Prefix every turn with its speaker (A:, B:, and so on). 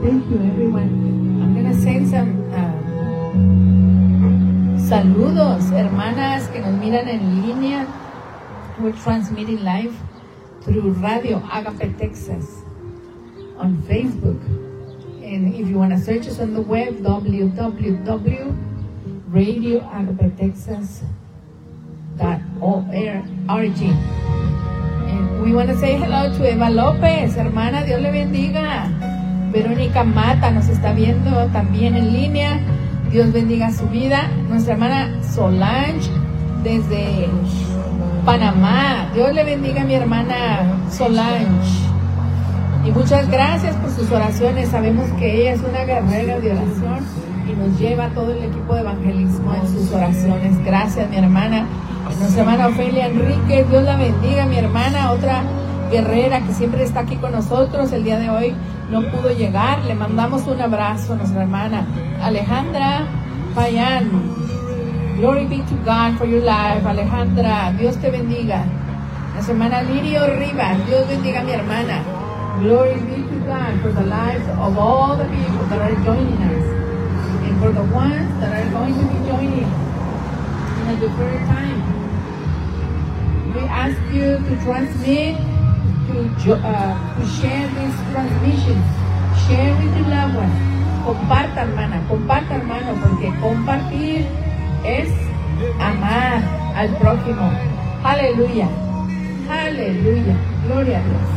A: Thank you, everyone. I'm going to send some saludos, hermanas que nos miran en línea. We're transmitting live through Radio Agape Texas on Facebook. And if you want to search us on the web, www.radioagapetexas.org. And we want to say hello to Eva López, hermana, Dios le bendiga. Verónica Mata nos está viendo también en línea. Dios bendiga su vida. Nuestra hermana Solange desde Panamá. Dios le bendiga a mi hermana Solange. Y muchas gracias por sus oraciones. Sabemos que ella es una guerrera de oración y nos lleva todo el equipo de evangelismo en sus oraciones. Gracias, mi hermana. Nuestra hermana Ofelia Enríquez, Dios la bendiga, mi hermana, otra guerrera que siempre está aquí con nosotros. El día de hoy no pudo llegar. Le mandamos un abrazo a nuestra hermana Alejandra Payán. Glory be to God for your life, Alejandra. Dios te bendiga. Nuestra hermana Lirio Rivas, Dios bendiga a mi hermana. Glory be to God for the lives of all the people that are joining us, and for the ones that are going to be joining in a different time. We ask you to transmit, to share these transmissions, share with your loved ones. Comparta, hermana, comparta, hermano, porque compartir es amar al prójimo. Aleluya, aleluya, gloria a Dios.